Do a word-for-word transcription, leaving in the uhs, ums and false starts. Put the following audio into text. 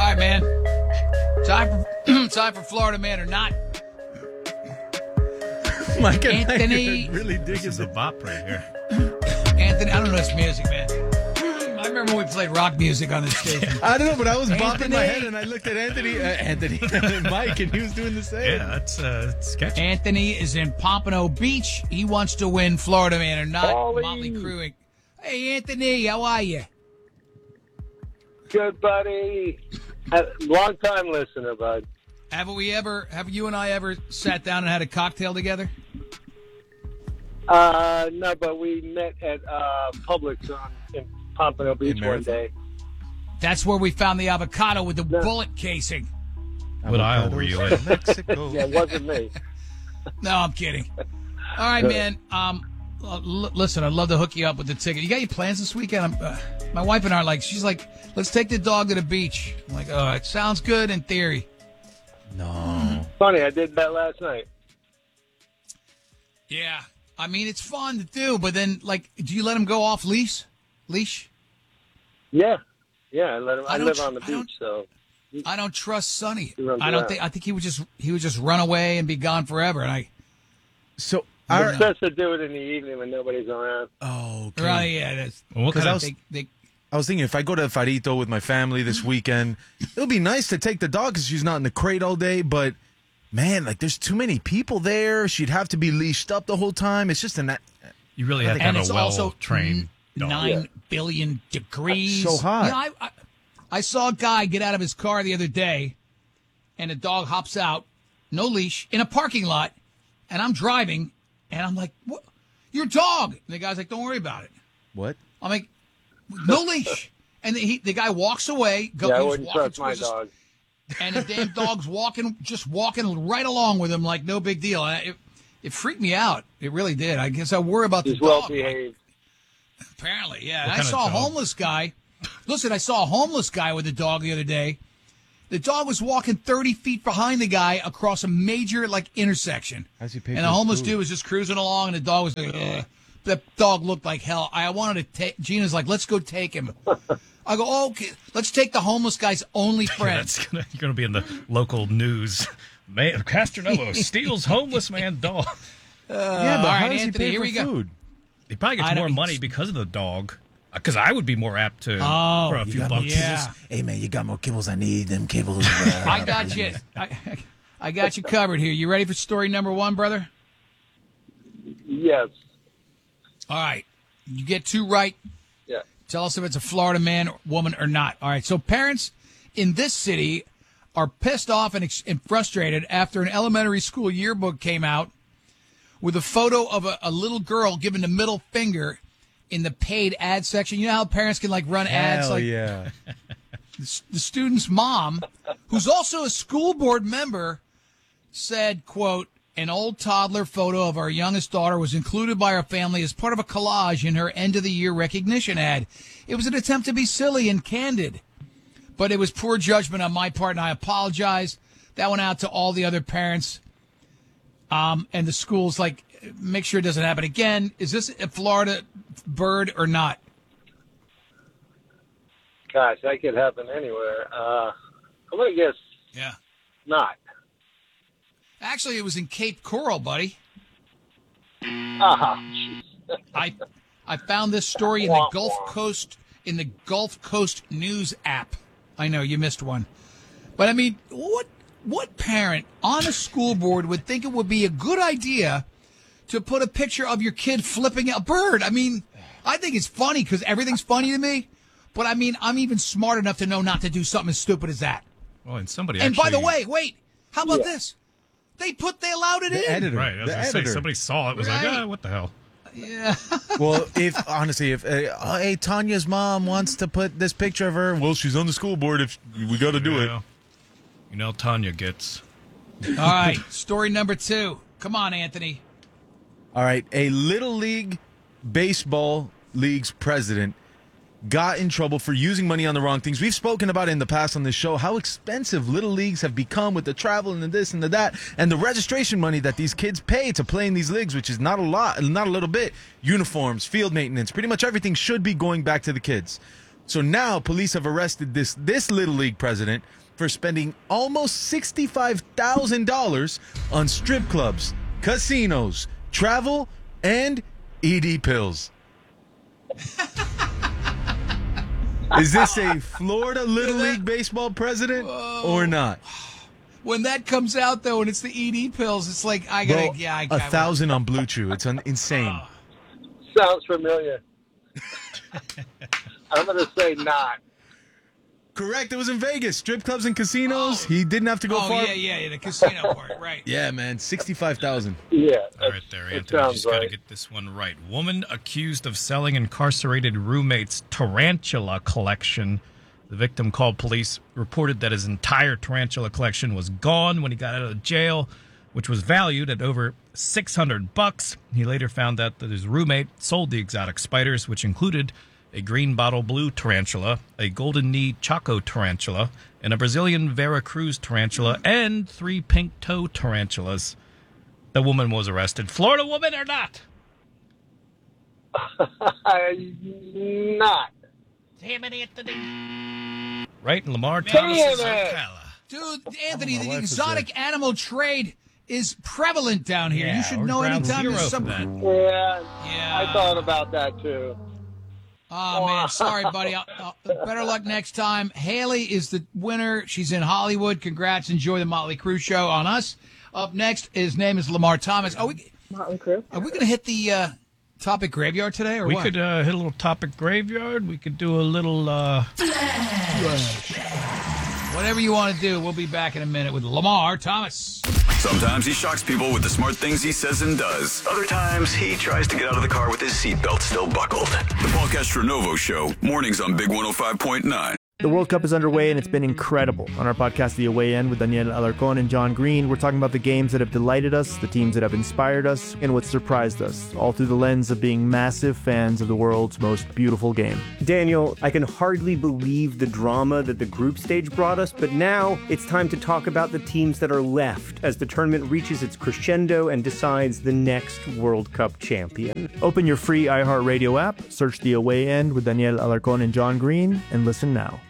right, man. Time for time for Florida Man or Not. Mike and Anthony. I really This digging is a the bop right here. Anthony, I don't know this music, man. I remember when we played rock music on this station. I don't know, but I was bopping Anthony. my head and I looked at Anthony, uh, Anthony, Mike, and he was doing the same. Yeah, that's uh, sketchy. Anthony is in Pompano Beach. He wants to win Florida Man or Not. Paulie. Motley Crue. Hey, Anthony, how are you? Good, buddy. Uh, Long time listener, bud. Have we ever, have you and I ever sat down and had a cocktail together? Uh, no, but we met at uh, Publix on in Pompano Beach one Marathon? day. That's where we found the avocado with the No. bullet casing. What aisle were you in? Mexico. Yeah, it wasn't me. No, I'm kidding. All right, man. Um, uh, l- listen, I'd love to hook you up with the ticket. You got any plans this weekend? I'm, uh, my wife and I are like, she's like, let's take the dog to the beach. I'm like, oh, it sounds good in theory. No. Funny, I did that last night. Yeah. I mean, it's fun to do, but then, like, do you let him go off leash? Leash? Yeah, yeah. I let him. I I, don't live tr- on the I don't- beach, so I don't trust Sonny. He runs I don't around. think. I think he would just he would just run away and be gone forever. And I, So, it's our, best to do it in the evening when nobody's around. oh, okay. really, yeah, that's, Well, what 'Cause kind I of was- they, they, I was thinking if I go to Farito with my family this weekend, it would be nice to take the dog because she's not in the crate all day. But man, like there's too many people there. She'd have to be leashed up the whole time. It's just an you really have to and have it's a also well-trained n- dog. nine billion degrees. so hot. You know, I, I, I saw a guy get out of his car the other day, and a dog hops out, no leash, in a parking lot, and I'm driving, and I'm like, "What? Your dog?" And the guy's like, "Don't worry about it." what? I'm like, "No leash." And the, he, the guy walks away. Go, Yeah, I he was wouldn't walking trust my towards us, dog. and the damn dog's walking, just walking right along with him like no big deal. And it, it freaked me out. It really did. I guess I worry about He's the well dog. behaved. Apparently, yeah. What And I kind of saw a dog? homeless guy. Listen, I saw a homeless guy with a dog the other day. The dog was walking thirty feet behind the guy across a major like intersection. How's he pay And for the his homeless food? dude was just cruising along, and the dog was like, ugh. That dog looked like hell. I wanted to take. Gina's like, let's go take him. I go, oh, okay, let's take the homeless guy's only friend. That's gonna, you're going to be in the local news. Man, Castronovo steals homeless man dog. yeah, but all how right, does Anthony, he pay here for we go. food? He probably I gets don't- more money because of the dog. Because I would be more apt to Oh, for a you few got bucks. more Yeah. Hey man, you got more kibbles? I need them kibbles. I got you. I, I got you covered here. You ready for story number one, brother? Yes. All right. You get two right. Yeah. Tell us if it's a Florida man, woman, or not. All right. So parents in this city are pissed off and, ex- and frustrated after an elementary school yearbook came out with a photo of a, a little girl giving the middle finger in the paid ad section. You know how parents can like run ads Hell like yeah. the, the student's mom, who's also a school board member, said, quote, an old toddler photo of our youngest daughter was included by our family as part of a collage in her end-of-the-year recognition ad. It was an attempt to be silly and candid, but it was poor judgment on my part, and I apologize. That went out to all the other parents um, and the schools, like, make sure it doesn't happen again. Is this a Florida bird or not? Gosh, that could happen anywhere. Uh, I'm gonna guess Yeah. not. Actually, it was in Cape Coral, buddy. Ah, jeez. I I found this story in the Gulf Coast in the Gulf Coast News app. I know you missed one, but I mean, what what parent on a school board would think it would be a good idea to put a picture of your kid flipping a bird? I mean, I think it's funny because everything's funny to me, but I mean, I'm even smart enough to know not to do something as stupid as that. Well, and somebody And actually, by the way, wait, how about Yeah. this? They put they allowed it The in. editor. right? I was the going to say editor. somebody saw it was Right. like, ah, what the hell? Yeah. Well, if honestly, if uh, oh, hey Tanya's mom wants to put this picture of her, well, she's on the school board. If we got to do it, Yeah. You know, Tanya gets. All right, story number two. Come on, Anthony. all right. A little league baseball league's president got in trouble for using money on the wrong things. We've spoken about it in the past on this show how expensive little leagues have become with the travel and the this and the that and the registration money that these kids pay to play in these leagues, which is not a lot, not a little bit. Uniforms, field maintenance, pretty much everything should be going back to the kids. So now police have arrested this this Little League president for spending almost sixty-five thousand dollars on strip clubs, casinos, travel, and E D pills. Is this a Florida Little League baseball president or not? When that comes out, though, and it's the E D pills, it's like, I gotta, Bro, yeah, I a gotta. thousand on Blue Chew. It's un- insane. Sounds familiar. I'm going to say not. Correct. It was in Vegas. Strip clubs and casinos. He didn't have to go Oh, far. yeah, yeah, yeah, the casino part, right. Yeah, man. sixty-five thousand. Yeah. All right, there, it Anthony. sounds Just got to right. get this one right. Woman accused of selling incarcerated roommate's tarantula collection. The victim called police, reported that his entire tarantula collection was gone when he got out of jail, which was valued at over six hundred bucks. He later found out that his roommate sold the exotic spiders, which included a green bottle blue tarantula, a golden knee Chaco tarantula, and a Brazilian Veracruz tarantula, and three pink toe tarantulas. The woman was arrested. Florida woman or not? Not. Damn it, Anthony. Right, Lamar Damn Thomas is it. Ocala. Dude, Anthony, my the wife is exotic animal trade is prevalent down here. Yeah, you should we're know ground anytime zero there's for some. that. Yeah. Yeah. I thought about that too. Oh, man. Sorry, buddy. I'll, I'll, better luck next time. Haley is the winner. She's in Hollywood. Congrats. Enjoy the Motley Crue show on us. Up next, his name is Lamar Thomas. Are we, Motley Crue. are we going to hit the uh, topic graveyard today or We what? could uh, hit a little topic graveyard. We could do a little. Uh... Whatever you want to do. We'll be back in a minute with Lamar Thomas. Sometimes he shocks people with the smart things he says and does. Other times, he tries to get out of the car with his seatbelt still buckled. The Paul Castronovo Show, mornings on Big one oh five point nine. The World Cup is underway, and it's been incredible. On our podcast, The Away End, with Daniel Alarcon and John Green, we're talking about the games that have delighted us, the teams that have inspired us, and what surprised us, all through the lens of being massive fans of the world's most beautiful game. Daniel, I can hardly believe the drama that the group stage brought us, but now it's time to talk about the teams that are left as the tournament reaches its crescendo and decides the next World Cup champion. Open your free iHeartRadio app, search The Away End with Daniel Alarcon and John Green, and listen now.